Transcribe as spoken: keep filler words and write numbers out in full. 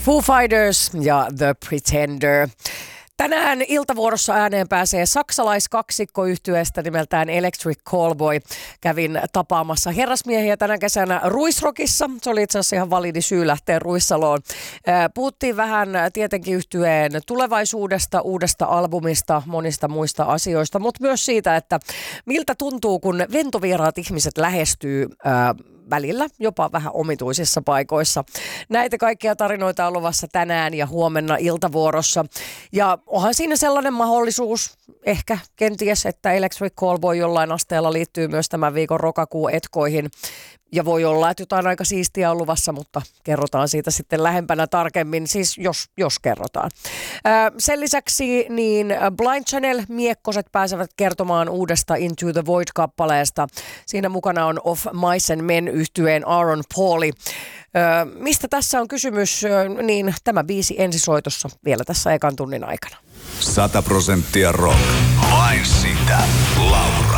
Foo Fighters ja The Pretender. Tänään iltavuorossa ääneen pääsee saksalaiskaksikkoyhtyeestä nimeltään Electric Callboy. Kävin tapaamassa herrasmiehiä tänä kesänä Ruisrockissa. Se oli itse asiassa ihan validi syy lähteä Ruissaloon. Puhuttiin vähän tietenkin yhtyeen tulevaisuudesta, uudesta albumista, monista muista asioista, mutta myös siitä, että miltä tuntuu, kun ventovieraat ihmiset lähestyy ää, välillä jopa vähän omituisissa paikoissa. Näitä kaikkia tarinoita on luvassa tänään ja huomenna iltavuorossa. Ja onhan siinä sellainen mahdollisuus, ehkä kenties, että Electric Callboy jollain asteella liittyy myös tämän viikon rokakuun etkoihin. Ja voi olla, että jotain aika siistiä on luvassa, mutta kerrotaan siitä sitten lähempänä tarkemmin, siis jos, jos kerrotaan. Sen lisäksi niin Blind Channel-miekkoset pääsevät kertomaan uudesta Into the Void-kappaleesta. Siinä mukana on Of Mice and Men -yhtyeen Aaron Pauli. Mistä tässä on kysymys, niin tämä biisi ensisoitossa vielä tässä ekan tunnin aikana. sata prosenttia rock. Vain sitä, Laura.